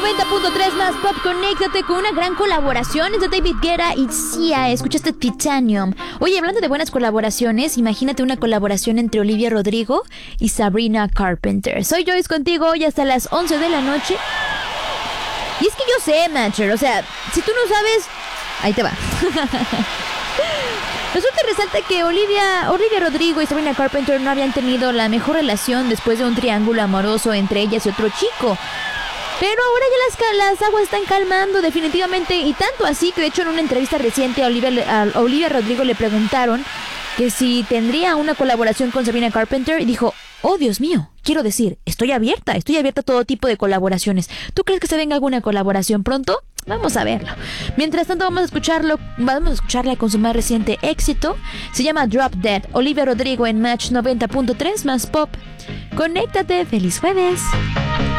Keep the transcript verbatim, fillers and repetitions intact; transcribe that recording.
noventa punto tres más pop, conéctate con una gran colaboración entre David Guetta y Sia. Escuchaste Titanium. Oye, hablando de buenas colaboraciones, imagínate una colaboración entre Olivia Rodrigo y Sabrina Carpenter. Soy Joyce contigo hoy hasta las once de la noche. Y es que yo sé, Matcher, o sea, si tú no sabes, ahí te va. Resulta y resalta que Olivia, Olivia Rodrigo y Sabrina Carpenter no habían tenido la mejor relación después de un triángulo amoroso entre ellas y otro chico. Pero ahora ya las, las aguas están calmando definitivamente, y tanto así que de hecho en una entrevista reciente a Olivia, a Olivia Rodrigo le preguntaron que si tendría una colaboración con Sabrina Carpenter y dijo: oh, Dios mío, quiero decir, estoy abierta, estoy abierta a todo tipo de colaboraciones. ¿Tú crees que se venga alguna colaboración pronto? Vamos a verlo. Mientras tanto vamos a escucharlo, vamos a escucharla con su más reciente éxito. Se llama Drop Dead. Olivia Rodrigo en Match noventa punto tres más pop. Conéctate, feliz jueves.